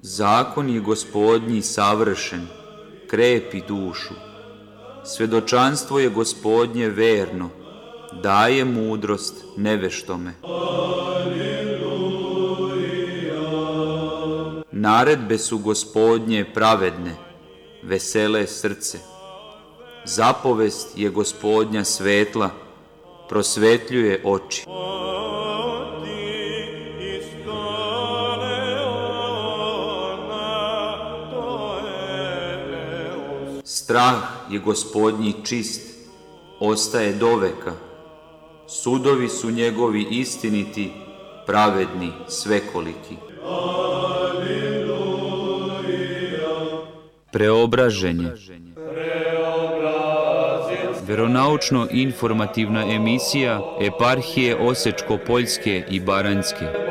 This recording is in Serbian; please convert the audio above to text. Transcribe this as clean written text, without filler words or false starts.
Zakon je Gospodnji savršen, krepi dušu. Svedočanstvo je Gospodnje verno, daje mudrost neveštome. Naredbe su Gospodnje pravedne, vesele srce. Zapovest je Gospodnja svetla, prosvetljuje oči. Strah je Gospodnji čist, ostaje doveka. Sudovi su njegovi istiniti, pravedni, svekoliki. Preobraženje. Veronaučno-informativna emisija Eparhije Osečko-Poljske i Baranjske.